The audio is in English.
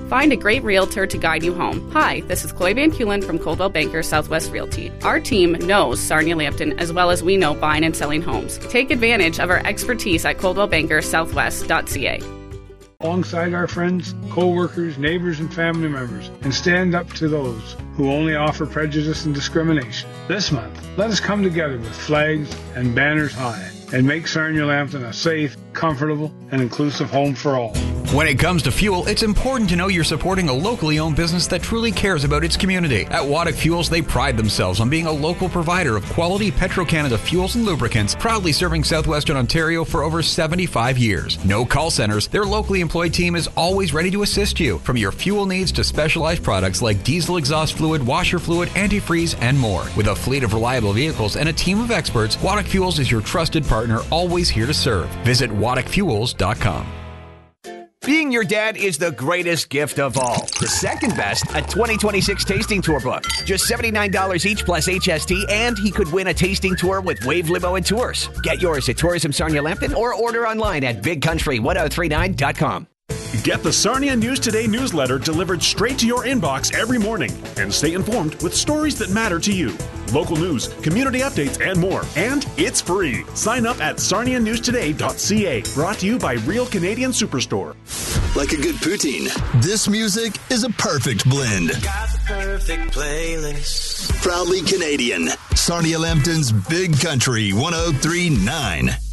Find a great realtor to guide you home. Hi, this is Chloe Van Kulen from Coldwell Banker Southwest Realty. Our team knows Sarnia Lambton as well as we know buying and selling homes. Take advantage of our expertise at coldwellbankersouthwest.ca. Alongside our friends, co-workers, neighbors, and family members, and stand up to those who only offer prejudice and discrimination. This month, let us come together with flags and banners high and make Sarnia Lambton a safe, comfortable, and inclusive home for all. When it comes to fuel, it's important to know you're supporting a locally owned business that truly cares about its community. At Waddick Fuels, they pride themselves on being a local provider of quality Petro-Canada fuels and lubricants, proudly serving southwestern Ontario for over 75 years. No call centers, their locally employed team is always ready to assist you, from your fuel needs to specialized products like diesel exhaust fluid, washer fluid, antifreeze, and more. With a fleet of reliable vehicles and a team of experts, Waddick Fuels is your trusted partner, always here to serve. Visit WaddickFuels.com. Being your dad is the greatest gift of all. The second best, a 2026 tasting tour book. Just $79 each plus HST, and he could win a tasting tour with Wave Limo and Tours. Get yours at Tourism Sarnia Lambton or order online at bigcountry1039.com. Get the Sarnia News Today newsletter delivered straight to your inbox every morning and stay informed with stories that matter to you. Local news, community updates, and more. And it's free. Sign up at sarnianewstoday.ca. Brought to you by Real Canadian Superstore. Like a good poutine, this music is a perfect blend. Got the perfect playlist. Proudly Canadian. Sarnia Lambton's Big Country 103.9.